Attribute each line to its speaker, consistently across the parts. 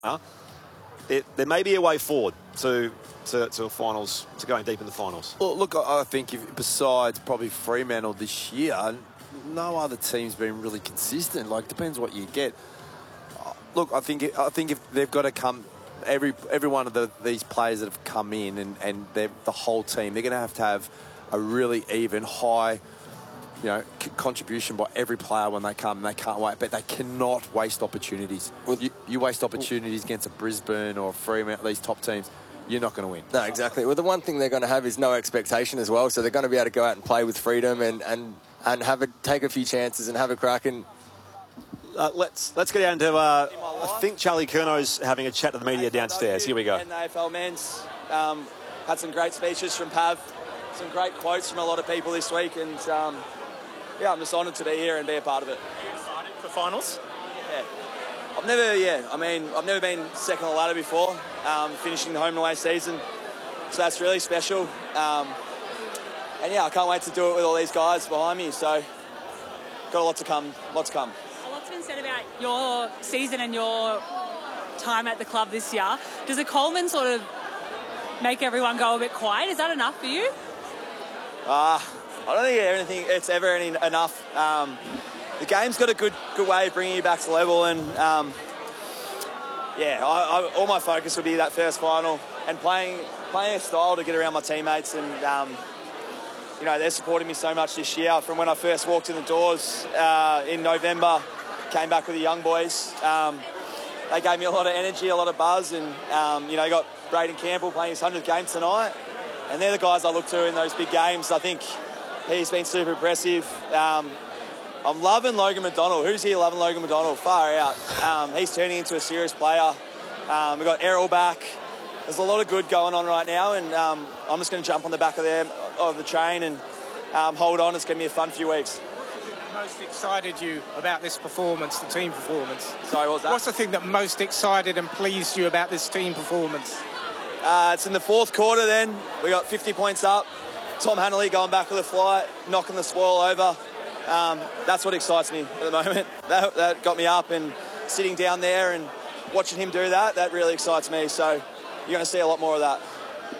Speaker 1: there may be a way forward to a finals, to going deep in the finals.
Speaker 2: Well, look, I think besides probably Fremantle this year, no other team's been really consistent. Like, depends what you get. Look, I think if they've got to come, every one of these players that have come in and the whole team, they're going to have a really even, high, contribution by every player when they come. They can't wait, but they cannot waste opportunities. You waste opportunities against a Brisbane or a Fremantle, these top teams, you're not going to win.
Speaker 3: No, exactly. Well, the one thing they're going to have is no expectation as well, so they're going to be able to go out and play with freedom and take a few chances and have a crack. And
Speaker 1: let's get down to I think Charlie Curnow's having a chat to the media downstairs. Here we go.
Speaker 4: And the AFL men's had some great speeches from Pav, some great quotes from a lot of people this week, and I'm just honoured to be here and be a part of it.
Speaker 5: Are you excited for finals?
Speaker 4: Yeah. I've never been second on the ladder before, finishing the home and away season, so that's really special. And I can't wait to do it with all these guys behind me, so got a lot to come. A lot's
Speaker 6: been said about your season and your time at the club this year. Does a Coleman sort of make everyone go a bit quiet? Is that enough for you?
Speaker 4: I don't think it's ever enough. The game's got a good way of bringing you back to level, and all my focus will be that first final and playing a style to get around my teammates, and they're supporting me so much this year. From when I first walked in the doors in November, came back with the young boys. They gave me a lot of energy, a lot of buzz, and got Braden Campbell playing his 100th game tonight, and they're the guys I look to in those big games. I think he's been super impressive. I'm loving Logan McDonald. Who's here loving Logan McDonald? Far out. He's turning into a serious player. We've got Errol back. There's a lot of good going on right now, and I'm just going to jump on the back of the train and hold on. It's going to be a fun few weeks.
Speaker 5: What most excited you about this performance, the team performance?
Speaker 4: Sorry, what was that?
Speaker 5: What's the thing that most excited and pleased you about this team performance?
Speaker 4: It's in the fourth quarter then. We got 50 points up. Tom Hanley going back with a flight, knocking the spoil over. That's what excites me at the moment. That got me up, and sitting down there and watching him do that really excites me. So you're going to see a lot more of that.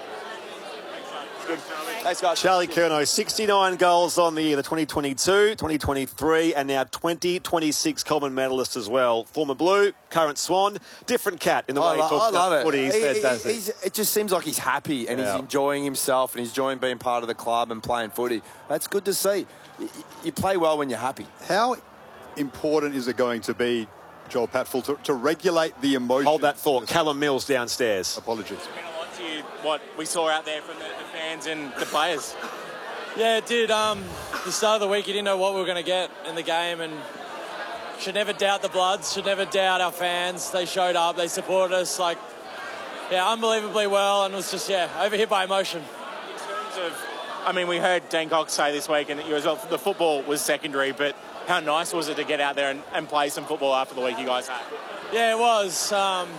Speaker 4: Good. Thanks, guys.
Speaker 1: Charlie Curnow, 69 goals on the year, the 2022, 2023, and now 2026 Coleman medalist as well. Former Blue, current Swan, different cat in the way he talks about footy.
Speaker 2: It just seems like he's happy and he's enjoying himself and he's enjoying being part of the club and playing footy. That's good to see. You play well when you're happy.
Speaker 7: How important is it going to be, Joel Patfull, to regulate the emotions?
Speaker 1: Hold that thought. Callum Mills downstairs.
Speaker 7: Apologies.
Speaker 8: It meant a lot to you, what we saw out there from the fans and the players.
Speaker 9: Yeah, it did. The start of the week, you didn't know what we were going to get in the game, and should never doubt the Bloods, should never doubt our fans. They showed up, they supported us, unbelievably well, and it was just, overhit by emotion.
Speaker 8: In terms of, we heard Dan Cox say this week, and you as well, the football was secondary, but how nice was it to get out there and play some football after the week you guys had?
Speaker 9: Yeah, it was.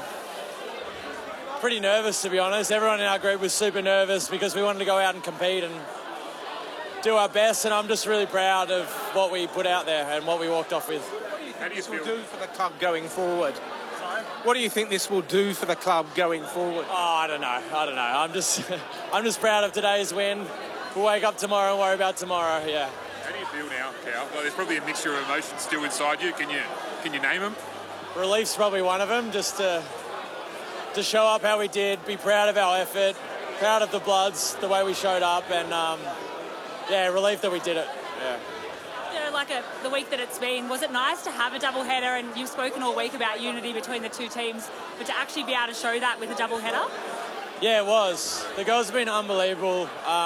Speaker 9: Pretty nervous, to be honest. Everyone in our group was super nervous because we wanted to go out and compete and do our best, and I'm just really proud of what we put out there and what we walked off with.
Speaker 5: What do you think this will do for the club going forward? Sorry? What do you think this will do for the club going forward?
Speaker 9: Oh, I don't know. I'm just proud of today's win. We'll wake up tomorrow and worry about tomorrow, yeah.
Speaker 10: How do you feel now, Cal? Well, there's probably a mixture of emotions still inside you. Can you name them?
Speaker 9: Relief's probably one of them, just to show up how we did, be proud of our effort, proud of the Bloods, the way we showed up, and relief that we did it. Yeah.
Speaker 6: The week that it's been, was it nice to have a double header? And you've spoken all week about unity between the two teams, but to actually be able to show that with a double header?
Speaker 9: Yeah, it was. The girls have been unbelievable.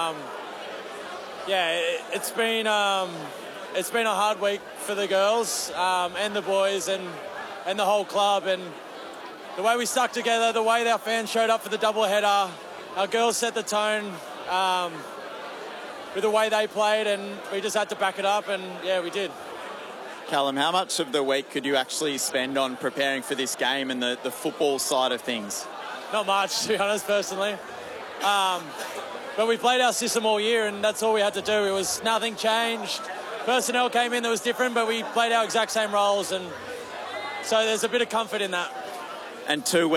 Speaker 9: It's been a hard week for the girls and the boys and the whole club, and the way we stuck together, the way our fans showed up for the double header, our girls set the tone with the way they played, and we just had to back it up, and we did.
Speaker 11: Callum, how much of the week could you actually spend on preparing for this game and the football side of things?
Speaker 9: Not much, to be honest, personally. But we played our system all year, and that's all we had to do. It was nothing changed. Personnel came in that was different, but we played our exact same roles, and so there's a bit of comfort in that.
Speaker 11: and 2